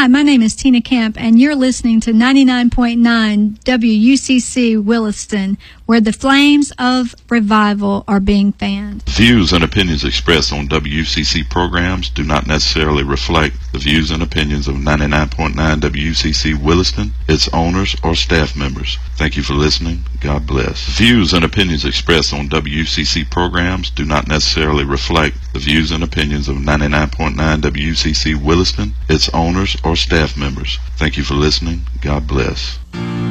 Hi, my name is Tina Camp, and you're listening to 99.9 WUCC Williston, where the flames of revival are being fanned. Views and opinions expressed on WUCC programs do not necessarily reflect the views and opinions of 99.9 WUCC Williston, its owners, or staff members. Thank you for listening. God bless. Views and opinions expressed on WUCC programs do not necessarily reflect the views and opinions of 99.9 WUCC Williston, its owners, or staff members. Thank you for listening. God bless.